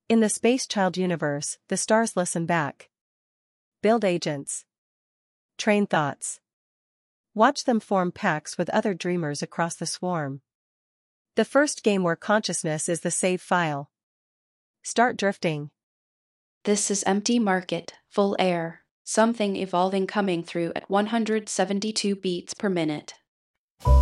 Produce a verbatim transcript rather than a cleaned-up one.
In the Space Child universe, the stars listen back. Build agents. Train thoughts. Watch them form packs with other dreamers across the swarm. The first game where consciousness is the save file. Start drifting. This is Empty Market, Full Air, something evolving coming through at one hundred seventy-two beats per minute.